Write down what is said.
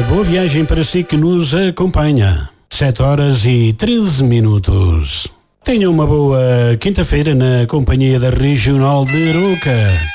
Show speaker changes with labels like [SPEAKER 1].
[SPEAKER 1] boa viagem para si que nos acompanha. 7h13. Tenha uma boa quinta-feira na companhia da Regional de Aroca.